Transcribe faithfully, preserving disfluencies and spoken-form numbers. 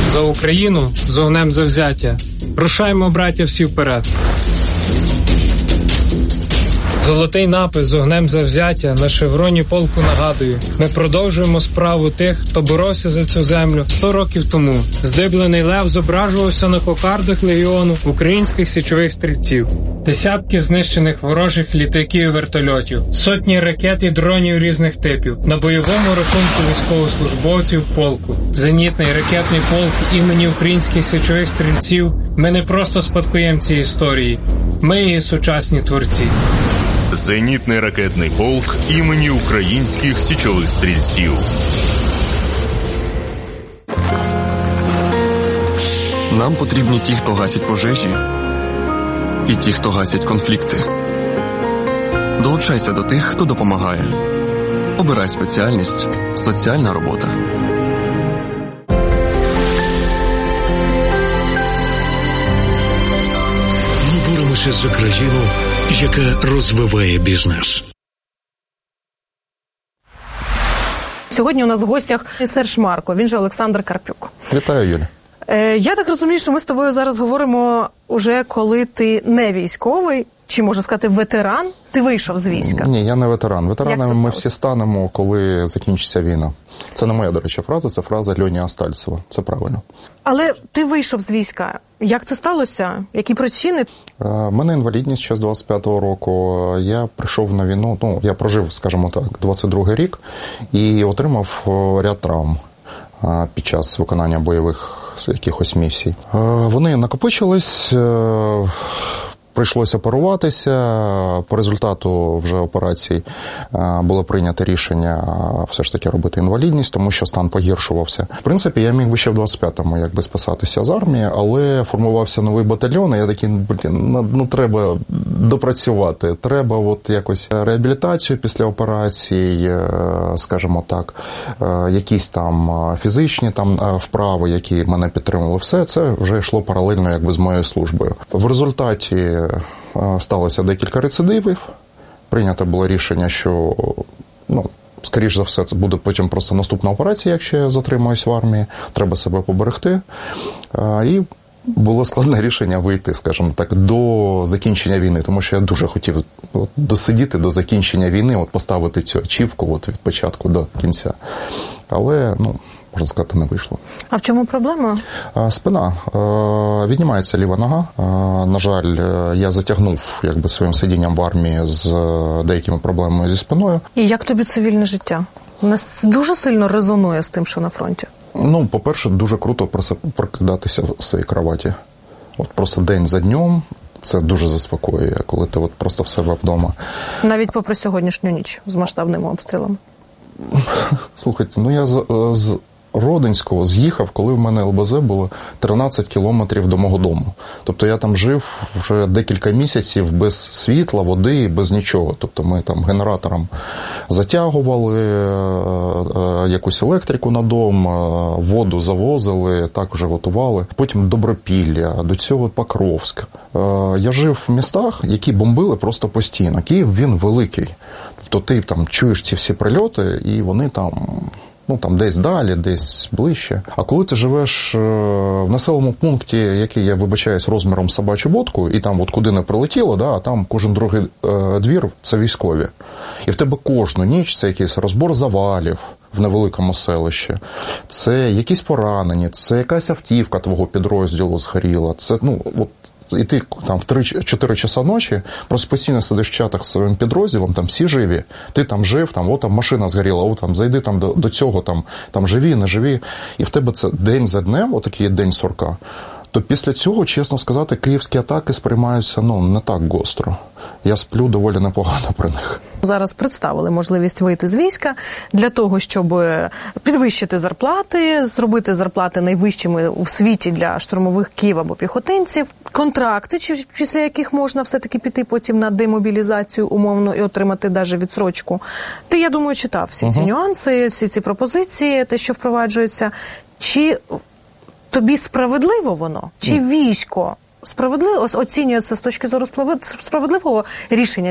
За Україну з огнем завзяття. Рушаймо, браття, всі вперед. Золотий напис з огнем завзяття на шевроні полку нагадує. Ми продовжуємо справу тих, хто боровся за цю землю сто років тому. Здиблений лев зображувався на кокардах легіону українських січових стрільців. Десятки знищених ворожих літаків і вертольотів, сотні ракет і дронів різних типів. На бойовому рахунку військовослужбовців полку. Зенітний ракетний полк імені українських січових стрільців. Ми не просто спадкоємці історії. Ми її сучасні творці. Зенітний ракетний полк імені українських січових стрільців. Нам потрібні ті, хто гасять пожежі, і ті, хто гасять конфлікти. Долучайся до тих, хто допомагає. Обирай спеціальність «Соціальна робота». Ми боремося за країну, яка розвиває бізнес. Сьогодні у нас в гостях Серж Марко, він же Олександр Карпюк. Вітаю, Юля. Я так розумію, що ми з тобою зараз говоримо уже коли ти не військовий, чи, можна сказати, ветеран, ти вийшов з війська. Ні, я не ветеран. Ветеранами ми всі станемо, коли закінчиться війна. Це не моя, до речі, фраза, це фраза Льоні Астальцева. Це правильно. Але ти вийшов з війська. Як це сталося? Які причини? У мене інвалідність ще з двадцять п'ятого року. Я прийшов на війну, ну, я прожив, скажімо так, двадцять другий рік і отримав ряд травм під час виконання бойових якихось місій. Вони накопичились, прийшлося оперуватися. По результату вже операцій було прийнято рішення все ж таки робити інвалідність, тому що стан погіршувався. В принципі, я міг би ще в двадцять п'ятому якби списатися з армії, але формувався новий батальйон, і я такий, блін, ну, ну треба допрацювати. Треба от якось реабілітацію після операцій, скажімо так, якісь там фізичні там вправи, які мене підтримували. Все це вже йшло паралельно якби з моєю службою. В результаті сталося декілька рецидивів. Прийнято було рішення, що, ну, скоріш за все, це буде потім просто наступна операція, якщо я затримуюсь в армії. Треба себе поберегти. І було складне рішення вийти, скажімо так, до закінчення війни, тому що я дуже хотів от, досидіти до закінчення війни, от поставити цю ачівку от, від початку до кінця. Але, ну, можна сказати, не вийшло. А в чому проблема? Спина. Віднімається ліва нога. На жаль, я затягнув якби своїм сидінням в армії з деякими проблемами зі спиною. І як тобі цивільне життя? У нас дуже сильно резонує з тим, що на фронті. Ну, по-перше, дуже круто прокидатися в своїй кроваті. От просто день за днем. Це дуже заспокоює, коли ти от просто в себе вдома. Навіть попри сьогоднішню ніч з масштабними обстрілами. Слухайте, ну я з, з Родинського з'їхав, коли в мене ЛБЗ було тринадцять кілометрів до мого дому. Тобто я там жив вже декілька місяців без світла, води і без нічого. Тобто ми там генератором затягували якусь електрику на дом, воду завозили, так вже готували. Потім Добропілля, до цього Покровськ. Я жив в містах, які бомбили просто постійно. Київ, він великий. Тобто ти там чуєш ці всі прильоти, і вони там, ну, там десь далі, десь ближче. А коли ти живеш в населеному пункті, який, я вибачаюсь, розміром собачу будку, і там от куди не прилетіло, да, а там кожен другий е, двір – це військові. І в тебе кожну ніч це якийсь розбор завалів в невеликому селищі, це якісь поранені, це якась автівка твого підрозділу згоріла, це, ну, от, і ти там в три-чотири часа ночі просто постійно сидиш в чатах з своїм підрозділом, там всі живі, ти там жив, там, о, там машина згоріла, о, там, зайди там до, до цього, там, там живі, не живі, і в тебе це день за днем, отакий день сурка, то після цього, чесно сказати, київські атаки сприймаються, ну, не так гостро. Я сплю доволі непогано при них. Зараз представили можливість вийти з війська для того, щоб підвищити зарплати, зробити зарплати найвищими у світі для штурмовиків або піхотинців, контракти, після яких можна все-таки піти потім на демобілізацію умовно і отримати навіть відсрочку. Ти, я думаю, читав всі угу. ці нюанси, всі ці пропозиції, те, що впроваджується. Чи тобі справедливо воно? Чи військо справедливо оцінює це з точки зору справедливого рішення?